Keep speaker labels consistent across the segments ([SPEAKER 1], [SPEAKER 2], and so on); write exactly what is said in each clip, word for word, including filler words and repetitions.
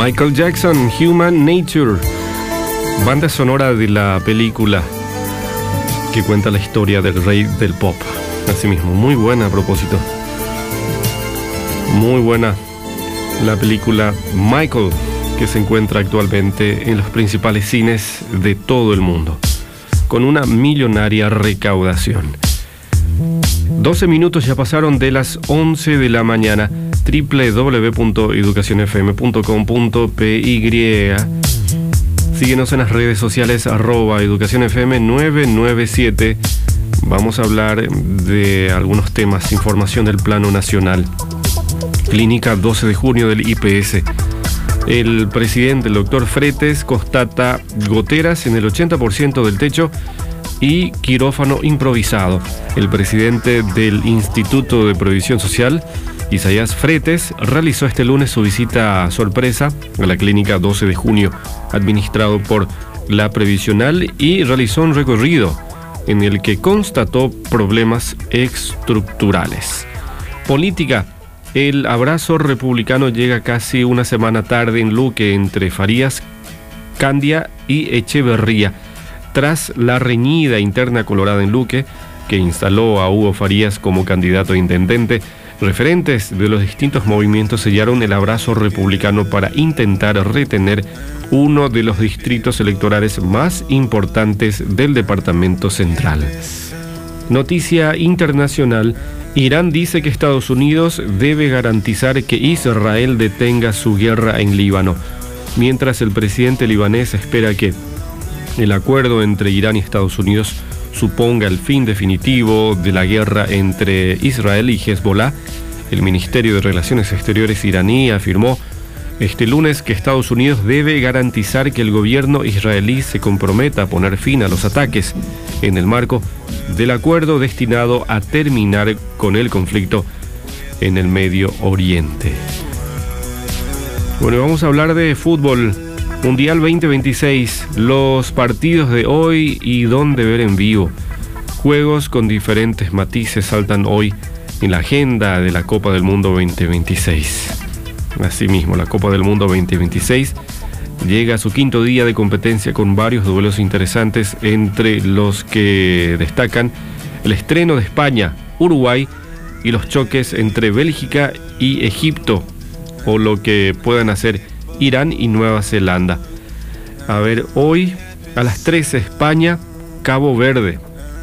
[SPEAKER 1] Michael Jackson, Human Nature, banda sonora de la película que cuenta la historia del rey del pop. Asimismo, muy buena a propósito. Muy buena la película Michael, que se encuentra actualmente en los principales cines de todo el mundo, con una millonaria recaudación. doce minutos ya pasaron de las once de la mañana. doble u doble u doble u punto educación f m punto com punto p y. Síguenos en las redes sociales arroba educación f m nueve nueve siete. Vamos a hablar de algunos temas, información del plano nacional. Clínica doce de junio del I P S. El presidente, el doctor Fretes, constata goteras en el ochenta por ciento del techo y quirófano improvisado. El presidente del Instituto de Previsión Social, Isaías Fretes, realizó este lunes su visita sorpresa a la clínica doce de junio, administrado por la Previsional, y realizó un recorrido en el que constató problemas estructurales. Política. El abrazo republicano llega casi una semana tarde en Luque, entre Farías, Candia y Echeverría, tras la reñida interna colorada en Luque, que instaló a Hugo Farías como candidato a intendente. Referentes de los distintos movimientos sellaron el abrazo republicano para intentar retener uno de los distritos electorales más importantes del departamento central. Noticia internacional. Irán dice que Estados Unidos debe garantizar que Israel detenga su guerra en Líbano, mientras el presidente libanés espera que el acuerdo entre Irán y Estados Unidos suponga el fin definitivo de la guerra entre Israel y Hezbollah. El Ministerio de Relaciones Exteriores iraní afirmó este lunes que Estados Unidos debe garantizar que el gobierno israelí se comprometa a poner fin a los ataques en el marco del acuerdo destinado a terminar con el conflicto en el Medio Oriente. Bueno, vamos a hablar de fútbol. Mundial veinte veintiséis, los partidos de hoy y dónde ver en vivo. Juegos con diferentes matices saltan hoy en la agenda de la Copa del Mundo veinte veintiséis. Asimismo, la Copa del Mundo veinte veintiséis llega a su quinto día de competencia con varios duelos interesantes, entre los que destacan el estreno de España, Uruguay y los choques entre Bélgica y Egipto, o lo que puedan hacer Irán y Nueva Zelanda. A ver, hoy a las trece España, Cabo Verde.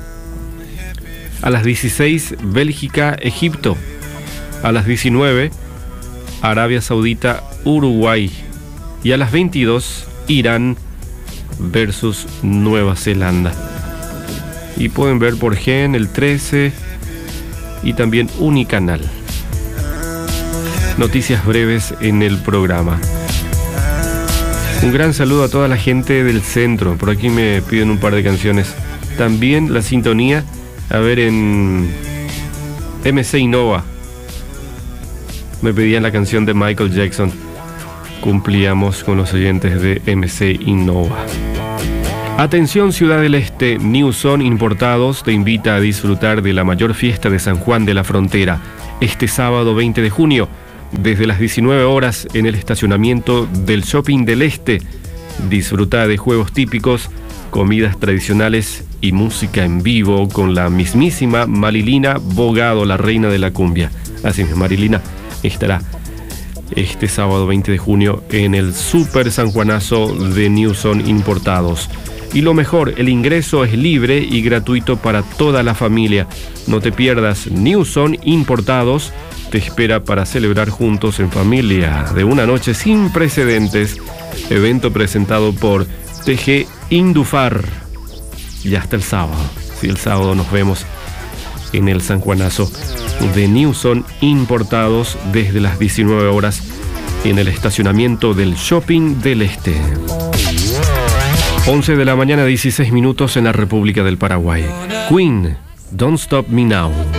[SPEAKER 1] A las dieciséis Bélgica, Egipto. A las diecinueve Arabia Saudita, Uruguay. Y a las veintidós Irán versus Nueva Zelanda. Y pueden ver por Gen el trece y también Unicanal. Noticias breves en el programa. Un gran saludo a toda la gente del centro. Por aquí me piden un par de canciones. También la sintonía, a ver, en M C Innova me pedían la canción de Michael Jackson. Cumplíamos con los oyentes de M C Innova. Atención Ciudad del Este, Newson Importados te invita a disfrutar de la mayor fiesta de San Juan de la Frontera este sábado veinte de junio. Desde las diecinueve horas en el estacionamiento del Shopping del Este. Disfruta de juegos típicos, comidas tradicionales y música en vivo con la mismísima Marilina Bogado, la reina de la cumbia. Así es, Marilina estará este sábado veinte de junio en el Super San Juanazo de Newson Importados. Y lo mejor, el ingreso es libre y gratuito para toda la familia. No te pierdas, Newson Importados te espera para celebrar juntos en familia de una noche sin precedentes. Evento presentado por T G Indufar. Y hasta el sábado. Sí, el sábado nos vemos en el San Juanazo de Newson Importados desde las diecinueve horas en el estacionamiento del Shopping del Este. once de la mañana, dieciséis minutos en la República del Paraguay. Queen, Don't Stop Me Now.